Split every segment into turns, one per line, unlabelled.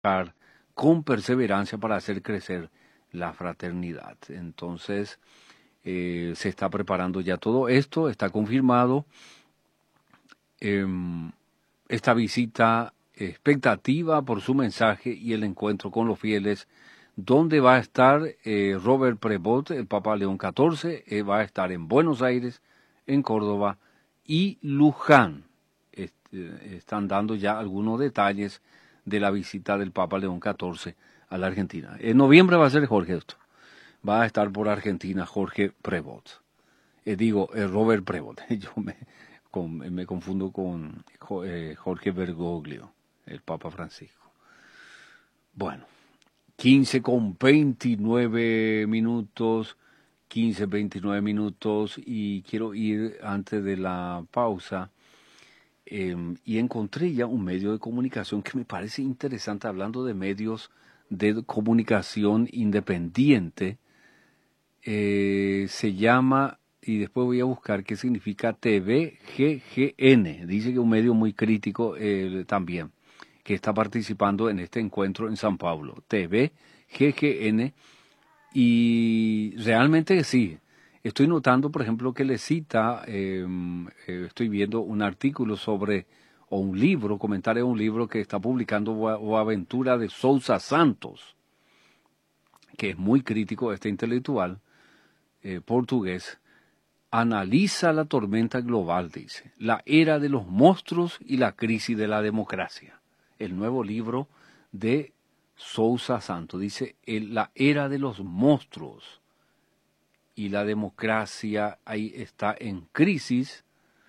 con perseverancia para hacer crecer la fraternidad. Entonces, se está preparando ya todo esto, está confirmado. Esta visita expectativa por su mensaje y el encuentro con los fieles, donde va a estar Robert Prevost, el Papa León XIV, va a estar en Buenos Aires, en Córdoba y Luján. Están dando ya algunos detalles de la visita del Papa León XIV a la Argentina. En noviembre va a ser Jorge esto. Va a estar por Argentina Jorge Prevost. Robert Prevost. Yo me confundo con Jorge Bergoglio, el Papa Francisco. Bueno, 15:29 minutos, y quiero ir antes de la pausa. Y encontré ya un medio de comunicación que me parece interesante, hablando de medios de comunicación independiente. Se llama, y después voy a buscar qué significa, TVGGN. Dice que es un medio muy crítico también, que está participando en este encuentro en San Pablo. TVGGN, y realmente sí. Estoy notando, por ejemplo, que le cita, estoy viendo un artículo o un libro, comentario de un libro que está publicando Boaventura de Sousa Santos, que es muy crítico, este intelectual portugués. Analiza la tormenta global, dice, la era de los monstruos y la crisis de la democracia. El nuevo libro de Sousa Santos dice, la era de los monstruos y la democracia ahí está en crisis.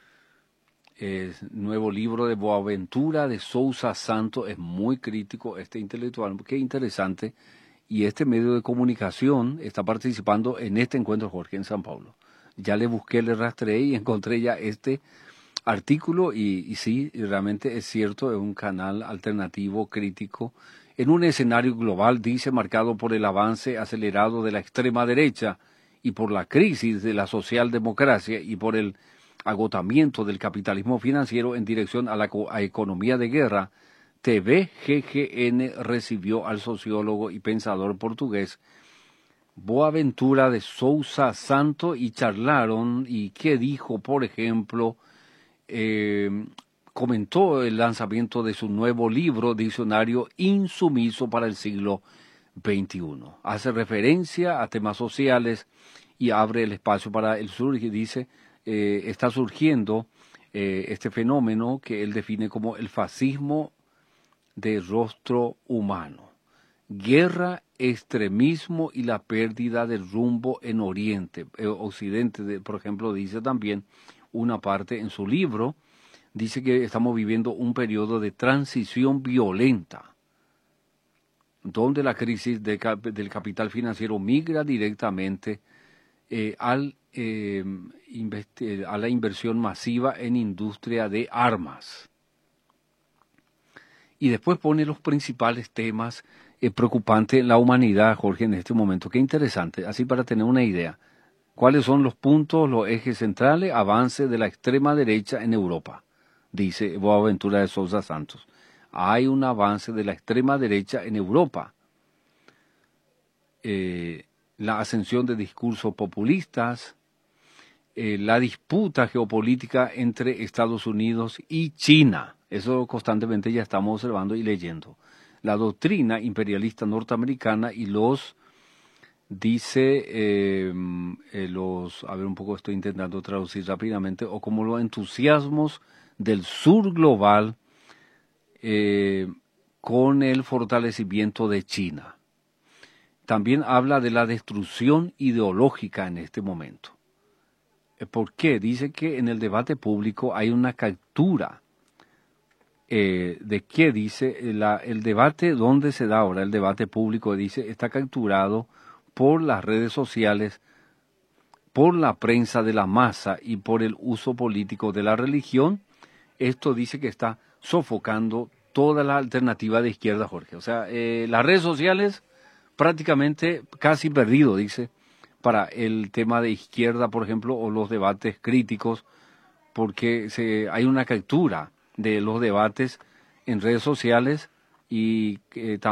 Nuevo libro de Boaventura de Sousa Santos, es muy crítico este intelectual, qué interesante. Y este medio de comunicación está participando en este encuentro, Jorge, en San Pablo. Ya le busqué, le rastreé y encontré ya este artículo, y sí, realmente es cierto, es un canal alternativo crítico en un escenario global, dice, marcado por el avance acelerado de la extrema derecha y por la crisis de la socialdemocracia y por el agotamiento del capitalismo financiero en dirección a la economía de guerra. TVGGN recibió al sociólogo y pensador portugués Boaventura de Sousa Santos y charlaron. ¿Y qué dijo? Por ejemplo, comentó el lanzamiento de su nuevo libro, Diccionario Insumiso para el siglo XXI. Hace referencia a temas sociales y abre el espacio para el surge. Dice, está surgiendo este fenómeno que él define como el fascismo de rostro humano. Guerra, extremismo y la pérdida del rumbo en Oriente, Occidente, por ejemplo, dice también una parte en su libro. Dice que estamos viviendo un periodo de transición violenta, donde la crisis del capital financiero migra directamente a la inversión masiva en industria de armas. Y después pone los principales temas preocupantes en la humanidad, Jorge, en este momento. Qué interesante, así para tener una idea. ¿Cuáles son los puntos, los ejes centrales? Avance de la extrema derecha en Europa, dice Boaventura de Sousa Santos. Hay un avance de la extrema derecha en Europa. La ascensión de discursos populistas, la disputa geopolítica entre Estados Unidos y China. Eso constantemente ya estamos observando y leyendo. La doctrina imperialista norteamericana y a ver un poco, estoy intentando traducir rápidamente, o como los entusiasmos del sur global con el fortalecimiento de China. También habla de la destrucción ideológica en este momento. ¿Por qué? Dice que en el debate público hay una captura. ¿De qué? Dice, el debate, ¿dónde se da ahora? El debate público, dice, está capturado por las redes sociales, por la prensa de la masa y por el uso político de la religión. Esto dice que está sofocando toda la alternativa de izquierda, Jorge. O sea, las redes sociales prácticamente casi perdido, dice, para el tema de izquierda, por ejemplo, o los debates críticos, porque hay una captura de los debates en redes sociales y